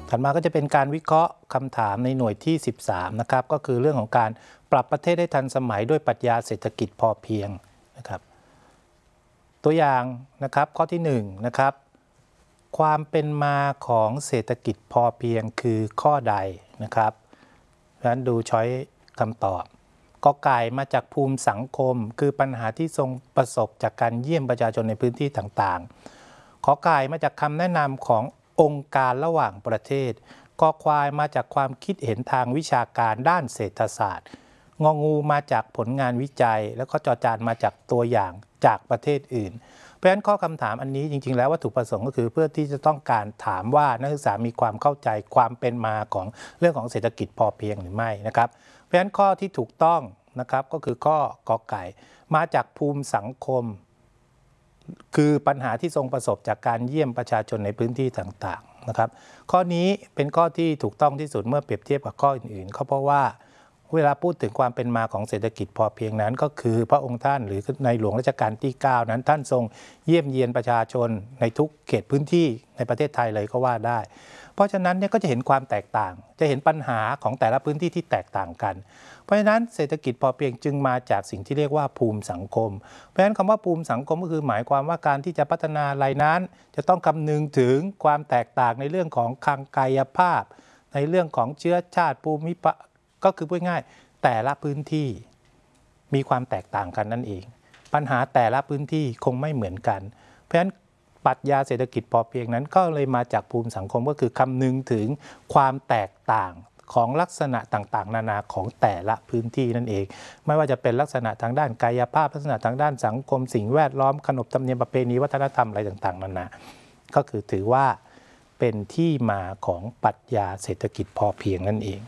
ถัดมาก็จะเป็นการวิเคราะห์คำถามในหน่วยที่13นะครับก็คือเรื่องของการปรับประเทศให้ทันสมัยด้วยปรัชญาเศรษฐกิจพอเพียงนะครับตัวอย่างนะครับข้อที่1นะครับความเป็นมาของเศรษฐกิจพอเพียงคือข้อใดนะครับดังนั้นดูช้อยคำตอบกอไก่มาจากภูมิสังคมคือปัญหาที่ทรงประสบจากการเยี่ยมประชาชนในพื้นที่ต่างๆขอไก่มาจากคำแนะนำขององค์การระหว่างประเทศกอควายมาจากความคิดเห็นทางวิชาการด้านเศรษฐศาสตร์งองูมาจากผลงานวิจัยแล้วก็จอจานมาจากตัวอย่างจากประเทศอื่นเพราะฉะนั้นข้อคำถามอันนี้จริงๆแล้ววัตถุประสงค์ก็คือเพื่อที่จะต้องการถามว่านักศึกษามีความเข้าใจความเป็นมาของเรื่องของเศรษฐกิจพอเพียงหรือไม่นะครับเพราะฉะนั้นข้อที่ถูกต้องนะครับก็คือข้อกอไก่มาจากภูมิสังคมคือปัญหาที่ทรงประสบจากการเยี่ยมประชาชนในพื้นที่ต่างๆนะครับข้อนี้เป็นข้อที่ถูกต้องที่สุดเมื่อเปรียบเทียบกับข้ออื่นๆเพราะว่าเวลาพูดถึงความเป็นมาของเศรษฐกิจพอเพียงนั้นก็คือพระองค์ท่านหรือในหลวงรัชกาลที่9นั้นท่านทรงเยี่ยมเยียนประชาชนในทุกเขตพื้นที่ในประเทศไทยเลยก็ว่าได้เพราะฉะนั้นเนี่ยก็จะเห็นความแตกต่างจะเห็นปัญหาของแต่ละพื้นที่ที่แตกต่างกันเพราะฉะนั้นเศรษฐกิจพอเพียงจึงมาจากสิ่งที่เรียกว่าภูมิสังคมเพราะฉะนั้นคำว่าภูมิสังคมก็คือหมายความว่าการที่จะพัฒนาอะไรนั้นจะต้องคำนึงถึงความแตกต่างในเรื่องของทางกายภาพในเรื่องของเชื้อชาติภูมิก็คือพูดง่ายแต่ละพื้นที่มีความแตกต่างกันนั่นเองปัญหาแต่ละพื้นที่คงไม่เหมือนกันเพราะฉะนั้นปรัชญาเศรษฐกิจพอเพียงนั้นก็เลยมาจากภูมิสังคมก็คือคำนึงถึงความแตกต่างของลักษณะต่างๆนานาของแต่ละพื้นที่นั่นเองไม่ว่าจะเป็นลักษณะทางด้านกายภาพลักษณะทางด้านสังคมสิ่งแวดล้อมขนบธรรมเนียมประเพณีวัฒนธรรมอะไรต่างๆนานาก็คือถือว่าเป็นที่มาของปรัชญาเศรษฐกิจพอเพียงนั่นเอง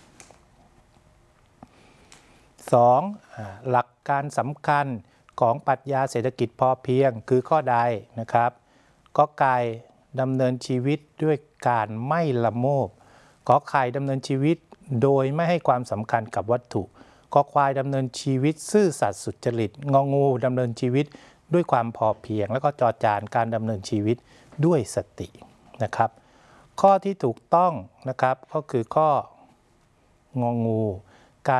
2. หลักการสำคัญของปรัชญาเศรษฐกิจพอเพียงคือข้อใดนะครับกอไก่ดำเนินชีวิตด้วยการไม่ละโมบขอไข่ดำเนินชีวิตโดยไม่ให้ความสำคัญกับวัตถุกอควายดำเนินชีวิตซื่อสัตย์สุจริตงองูดำเนินชีวิตด้วยความพอเพียงแล้วก็จอจานการดำเนินชีวิตด้วยสตินะครับข้อที่ถูกต้องนะครับก็คือข้ององู